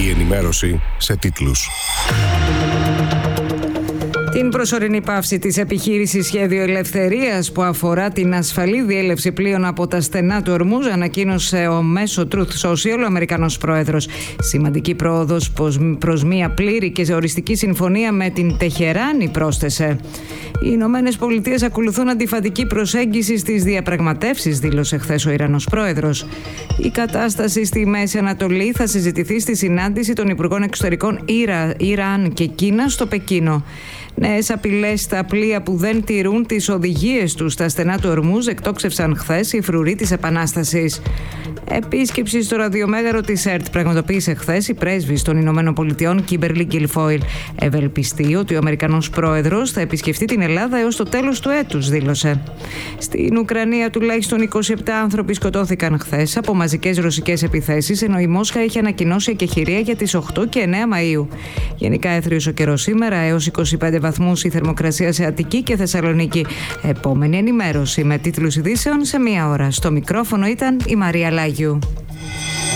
Η ενημέρωση σε τίτλους. Την προσωρινή πάυση της επιχείρησης Σχέδιο Ελευθερίας που αφορά την ασφαλή διέλευση πλοίων από τα στενά του Ορμούζ ανακοίνωσε μέσω Truth Social ο Αμερικανός πρόεδρος. Σημαντική πρόοδος προς μια πλήρη και οριστική συμφωνία με την Τεχεράνη, πρόσθεσε. Οι Ηνωμένες Πολιτείες ακολουθούν αντιφατική προσέγγιση στις διαπραγματεύσεις, δήλωσε χθες ο Ιρανός πρόεδρος. Η κατάσταση στη Μέση Ανατολή θα συζητηθεί στη συνάντηση των Υπουργών Εξωτερικών Ιράν και Κίνα στο Πεκίνο. Νέες απειλές στα πλοία που δεν τηρούν τις οδηγίες τους στα στενά του Ορμούζ εκτόξευσαν χθες οι φρουροί της Επανάστασης. Επίσκεψη στο ραδιομέγαρο της ΕΡΤ πραγματοποίησε χθες η πρέσβης των Ηνωμένων Πολιτειών Κίμπερλι Γκιλφόιλ. Ευελπιστεί ότι ο Αμερικανός πρόεδρος θα επισκεφτεί την Ελλάδα έως το τέλος του έτους, δήλωσε. Στην Ουκρανία τουλάχιστον 27 άνθρωποι σκοτώθηκαν χθες από μαζικές ρωσικές επιθέσεις, ενώ η Μόσχα έχει ανακοινώσει εκεχηρία για τις 8 και 9 Μαΐου. Γενικά έθριος ο καιρός σήμερα, έως 25 βαθμούς η θερμοκρασία σε Αττική και Θεσσαλονίκη. Επόμενη ενημέρωση με τίτλους ειδήσεων σε 1 ώρα. Στο μικρόφωνο ήταν η Μαρία Λάγιου.